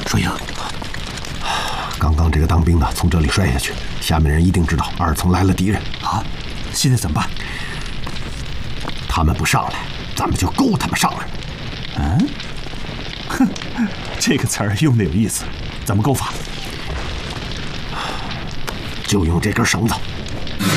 双鹰，刚刚这个当兵的从这里摔下去，下面人一定知道2层来了敌人啊！现在怎么办？ 他们不上来，咱们就勾他们上来。 嗯，哼，这个词儿用的有意思，怎么勾法？ 就用这根绳子。